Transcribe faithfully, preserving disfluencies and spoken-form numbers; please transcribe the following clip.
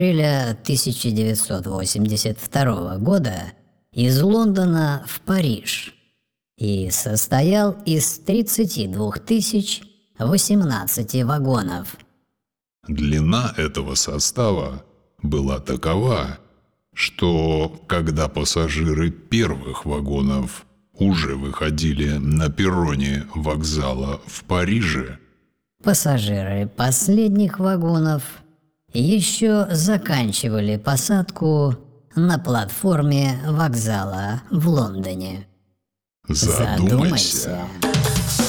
апреля тысяча девятьсот восемьдесят второго года из Лондона в Париж и состоял из тридцати двух тысяч восемнадцати вагонов. Длина этого состава была такова, что когда пассажиры первых вагонов уже выходили на перроне вокзала в Париже, пассажиры последних вагонов еще заканчивали посадку на платформе вокзала в Лондоне. задумайся. Задумайся.